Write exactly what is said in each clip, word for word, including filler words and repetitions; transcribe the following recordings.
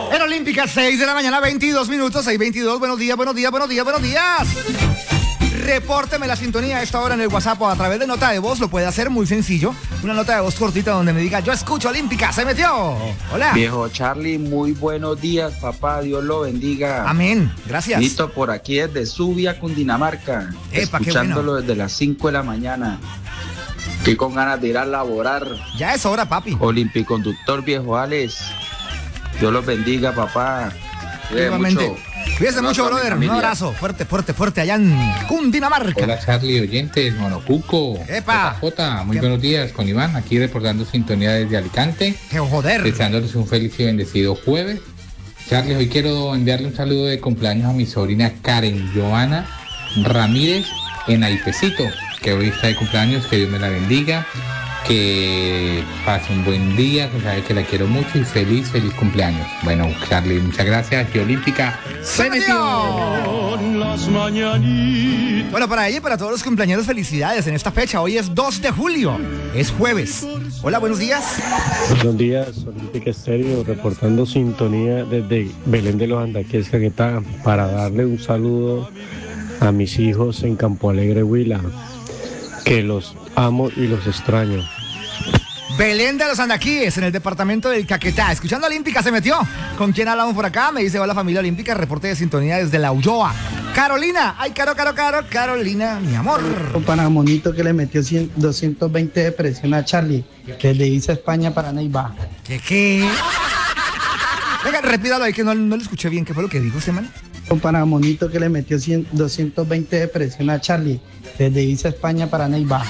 En Olímpica, seis de la mañana, veintidós minutos, seis veintidós. Buenos días, buenos días, buenos días, buenos días. Repórteme la sintonía a esta hora en el WhatsApp o a través de nota de voz. Lo puede hacer muy sencillo. Una nota de voz cortita donde me diga, yo escucho Olímpica, se metió. Hola. Viejo Charlie, muy buenos días, papá. Dios lo bendiga. Amén. Gracias. Listo por aquí desde Subia, Cundinamarca. Epa, escuchándolo bueno. desde las cinco de la mañana. Estoy con ganas de ir a laborar. Ya es hora, papi. Olimpiconductor, viejo Alex. Dios los bendiga, papá. Igualmente. Cuídese mucho, brother. Un abrazo fuerte, fuerte, fuerte allá en Cundinamarca. Hola, Charlie, oyentes, Monocuco. Epa. J J, muy ¿Qué? Buenos días, con Iván, aquí reportando sintonía desde Alicante. ¡Qué joder! Deseándoles un feliz y bendecido jueves. Charlie, hoy quiero enviarle un saludo de cumpleaños a mi sobrina Karen Joana Ramírez en Aipecito, que hoy está de cumpleaños, que Dios me la bendiga. Que pase un buen día, que sabe que la quiero mucho y feliz, feliz cumpleaños. Bueno, Charlie, muchas gracias. Que Olímpica se metió. Bueno, para ella y para todos los cumpleaños, felicidades en esta fecha. Hoy es dos de julio, es jueves. Hola, buenos días. Buenos días, Olímpica Estéreo, reportando sintonía desde Belén de los Andaquíes, Caquetá, para darle un saludo a mis hijos en Campo Alegre, Huila, que los amo y los extraño. Belén de los Andaquíes, en el departamento del Caquetá. Escuchando Olímpica se metió. ¿Con quién hablamos por acá? Me dice, hola familia Olímpica, reporte de sintonía desde La Ulloa. Carolina, ay, caro, caro, caro, Carolina, mi amor. Para Monito que le metió cien, doscientos veinte de presión a Charlie, desde Ibiza, España para Neiva. ¿Qué, qué? Venga, repítalo ahí que no, no le escuché bien. ¿Qué fue lo que dijo usted, man? Para Monito que le metió cien, doscientos veinte de presión a Charlie, desde Ibiza, España para Neiva.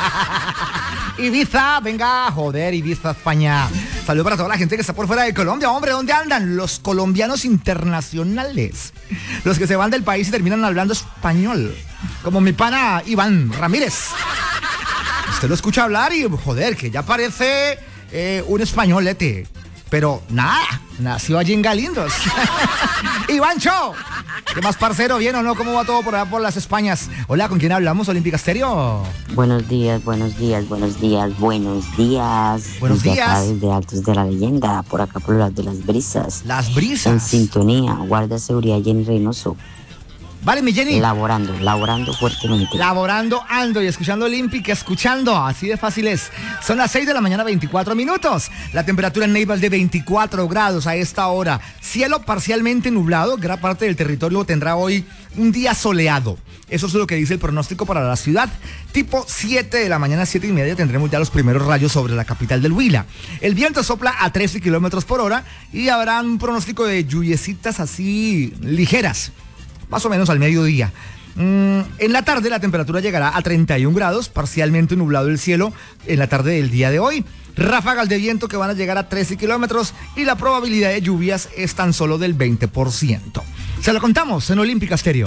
Ibiza, venga, joder, Ibiza, España. Saludos para toda la gente que está por fuera de Colombia. Hombre, ¿dónde andan? Los colombianos internacionales. Los que se van del país y terminan hablando español. Como mi pana Iván Ramírez. Usted lo escucha hablar y, joder, que ya parece eh, un españolete. Pero nada, nació allí en Galindos. Ivancho, ¿qué más, parcero? ¿Bien o no? ¿Cómo va todo por allá por las Españas? Hola, ¿con quién hablamos? Olímpica Estéreo. Buenos días, buenos días, buenos días, buenos días. Buenos desde días. Acá, desde Altos de la Leyenda, por acá por las de las brisas. Las brisas. En sintonía, guardia de seguridad Jenny Reynoso. Vale, mi Jenny. Laborando, laborando fuertemente. Laborando ando y escuchando Olímpica, escuchando, así de fácil es. Son las seis de la mañana, veinticuatro minutos. La temperatura en Neiva es de veinticuatro grados a esta hora. Cielo parcialmente nublado, gran parte del territorio tendrá hoy un día soleado. Eso es lo que dice el pronóstico para la ciudad. Tipo siete de la mañana, siete y media, tendremos ya los primeros rayos sobre la capital del Huila. El viento sopla a trece kilómetros por hora y habrá un pronóstico de lluviecitas así ligeras, más o menos al mediodía. Mm, en la tarde la temperatura llegará a treinta y un grados, parcialmente nublado el cielo en la tarde del día de hoy. Ráfagas de viento que van a llegar a trece kilómetros y la probabilidad de lluvias es tan solo del veinte por ciento. Se lo contamos en Olímpica Estéreo.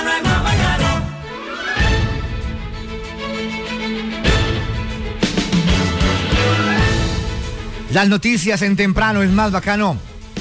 Las noticias en temprano es más bacano.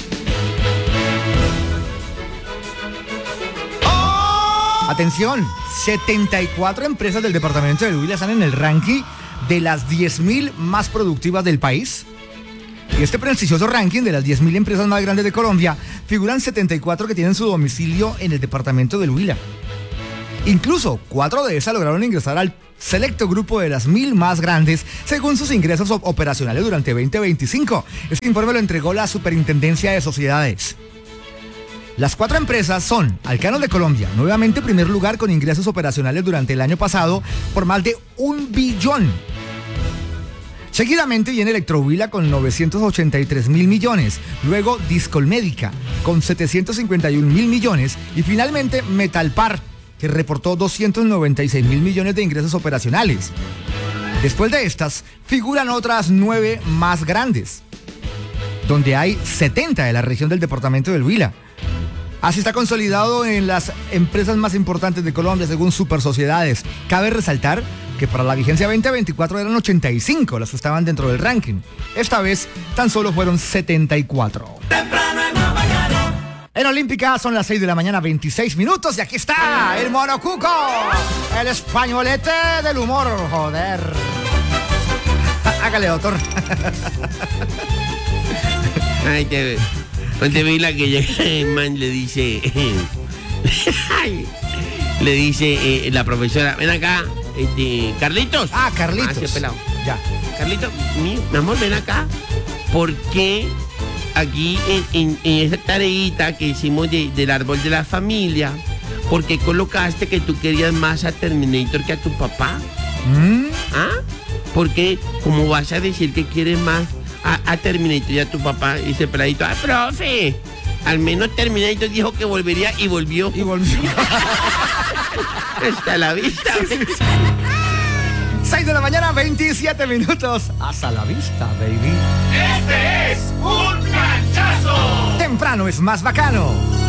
Atención, setenta y cuatro empresas del departamento del Huila están en el ranking de las diez mil más productivas del país. Y este prestigioso ranking de las diez mil empresas más grandes de Colombia figuran setenta y cuatro que tienen su domicilio en el departamento del Huila. Incluso cuatro de esas lograron ingresar al selecto grupo de las mil más grandes según sus ingresos operacionales durante veinte veinticinco. Este informe lo entregó la Superintendencia de Sociedades. Las cuatro empresas son Alcanos de Colombia, nuevamente primer lugar con ingresos operacionales durante el año pasado por más de un billón. Seguidamente viene Electrohuila con novecientos ochenta y tres mil millones, luego Discolmédica con setecientos cincuenta y un mil millones y finalmente Metalpar, que reportó doscientos noventa y seis mil millones de ingresos operacionales. Después de estas, figuran otras nueve más grandes, donde hay setenta de la región del departamento del Huila. Así está consolidado en las empresas más importantes de Colombia según Super Sociedades. Cabe resaltar que para la vigencia veinte veinticuatro eran ochenta y cinco las que estaban dentro del ranking. Esta vez tan solo fueron setenta y cuatro. En Olímpica son las seis de la mañana, veintiséis minutos y aquí está el Monocuco, el españolete del humor, joder. Hágale, doctor. Ay, qué... Donde vi la que llega el man le dice, le dice eh, la profesora, ven acá, este, Carlitos. Ah, Carlitos. Ah, sí, pelado. Ya. Carlitos, mi, mi amor, ven acá. ¿Por qué aquí en, en, en esa tareita que hicimos de, del árbol de la familia, por qué colocaste que tú querías más a Terminator que a tu papá? ¿Mm? ¿Ah? ¿Por qué? ¿Cómo vas a decir que quieres más a, a Terminator y a tu papá? Y ese peladito, ah, profe, al menos Terminator dijo que volvería y volvió. Y volvió. Hasta la vista. Sí, sí, sí. seis de la mañana, veintisiete minutos. Hasta la vista, baby. Este es un planchazo. Temprano es más bacano.